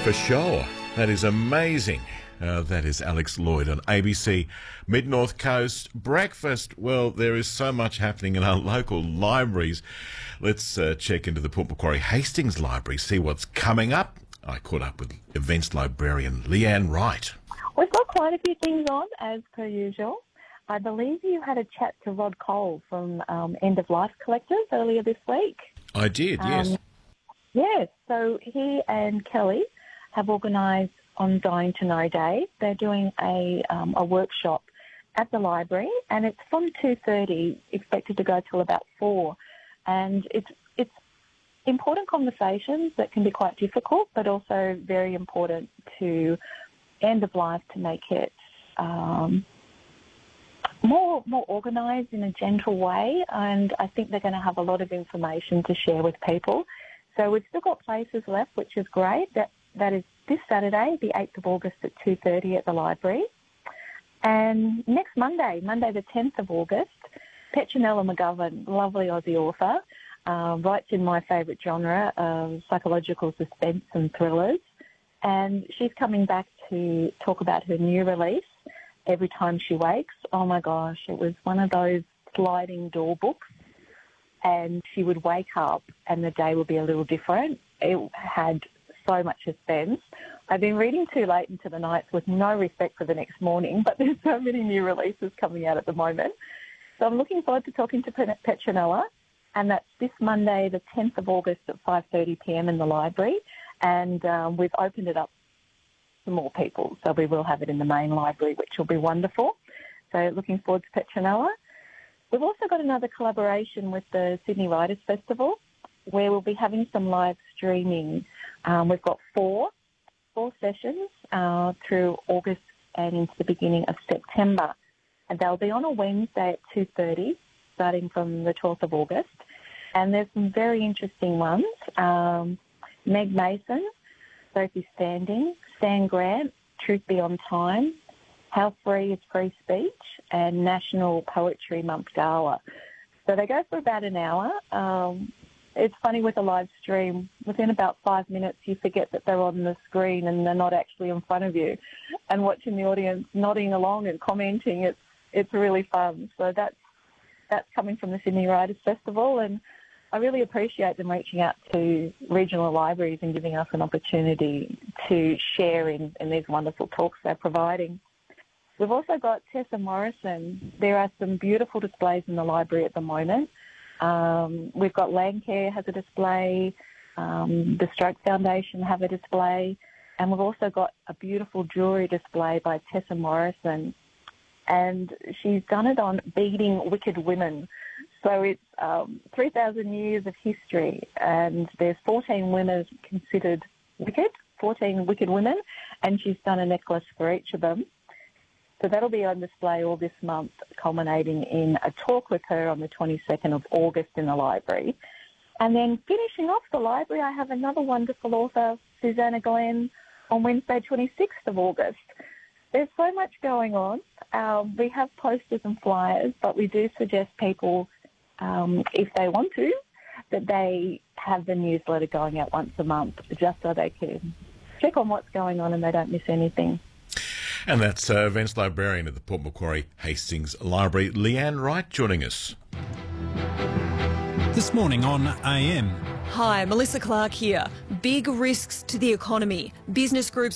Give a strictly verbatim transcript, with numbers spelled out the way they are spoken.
For sure. That is amazing. Uh, that is Alex Lloyd on A B C Mid-North Coast Breakfast. Well, there is so much happening in our local libraries. Let's uh, check into the Port Macquarie Hastings Library, see what's coming up. I caught up with events librarian Leanne Wright. We've got quite a few things on, as per usual. I believe you had a chat to Rod Cole from um, End of Life Collectors earlier this week. I did, yes. Um, yes, so he and Kelly have organised on Dying to Know Day. They're doing a um, a workshop at the library, and it's from two thirty, expected to go till about four. And it's it's important conversations that can be quite difficult, but also very important to end of life, to make it um, more more organised in a gentle way. And I think they're going to have a lot of information to share with people. So we've still got places left, which is great. That that is this Saturday, the eighth of August at two thirty at the library. And next Monday, Monday the tenth of August, Petronella McGovern, lovely Aussie author, uh, writes in my favourite genre of psychological suspense and thrillers. And she's coming back to talk about her new release, Every Time She Wakes. Oh my gosh, it was one of those sliding door books. And she would wake up and the day would be a little different. It had so much suspense. I've been reading too late into the nights with no respect for the next morning, but there's so many new releases coming out at the moment. So I'm looking forward to talking to Petronella, and that's this Monday, the tenth of August at five thirty p m in the library. And um, we've opened it up to more people, so we will have it in the main library, which will be wonderful. So looking forward to Petronella. We've also got another collaboration with the Sydney Writers Festival, where we'll be having some live streaming. Um, we've got four, four sessions uh, through August and into the beginning of September. And they'll be on a Wednesday at two thirty, starting from the twelfth of August. And there's some very interesting ones. Um, Meg Mason, Sophie Standing, Stan Grant, Truth Beyond Time, How Free is Free Speech, and National Poetry Month Gala. So they go for about an hour. Um, it's funny with a live stream, within about five minutes you forget that they're on the screen and they're not actually in front of you. And watching the audience nodding along and commenting, it's it's really fun. So that's, that's coming from the Sydney Writers Festival, and I really appreciate them reaching out to regional libraries and giving us an opportunity to share in, in these wonderful talks they're providing. We've also got Tessa Morrison. There are some beautiful displays in the library at the moment. Um, we've got Landcare has a display, um, the Stroke Foundation have a display, and we've also got a beautiful jewellery display by Tessa Morrison. And she's done it on beating wicked women. So it's um, three thousand years of history, and there's fourteen women considered wicked, fourteen wicked women, and she's done a necklace for each of them. So that'll be on display all this month, culminating in a talk with her on the twenty-second of August in the library. And then finishing off the library, I have another wonderful author, Susanna Glenn, on Wednesday, twenty-sixth of August. There's so much going on. Um, we have posters and flyers, but we do suggest people, um, if they want to, that they have the newsletter going out once a month, just so they can check on what's going on and they don't miss anything. And that's uh, events librarian at the Port Macquarie Hastings Library, Leanne Wright, joining us. This morning on A M. Hi, Melissa Clark here. Big risks to the economy. Business groups